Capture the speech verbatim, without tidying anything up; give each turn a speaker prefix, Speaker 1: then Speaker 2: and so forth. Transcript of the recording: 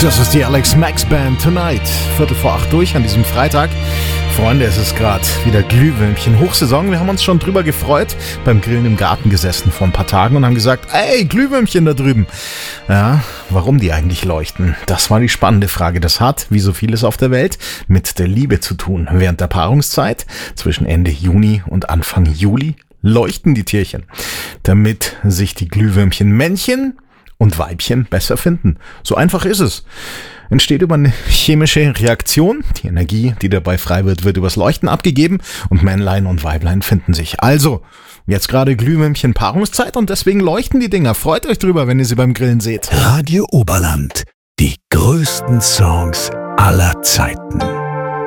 Speaker 1: Das ist die Alex Max Band Tonight. Viertel vor acht durch an diesem Freitag. Freunde, es ist gerade wieder Glühwürmchen Hochsaison. Wir haben uns schon drüber gefreut, beim Grillen im Garten gesessen vor ein paar Tagen und haben gesagt, ey, Glühwürmchen da drüben. Ja, warum die eigentlich leuchten? Das war die spannende Frage. Das hat, wie so vieles auf der Welt, mit der Liebe zu tun. Während der Paarungszeit, zwischen Ende Juni und Anfang Juli, leuchten die Tierchen, damit sich die Glühwürmchen Männchen und Weibchen besser finden. So einfach ist es. Entsteht über eine chemische Reaktion. Die Energie, die dabei frei wird, wird übers Leuchten abgegeben und Männlein und Weiblein finden sich. Also, jetzt gerade Glühwürmchen Paarungszeit und deswegen leuchten die Dinger. Freut euch drüber, wenn ihr sie beim Grillen seht.
Speaker 2: Radio Oberland. Die größten Songs aller Zeiten.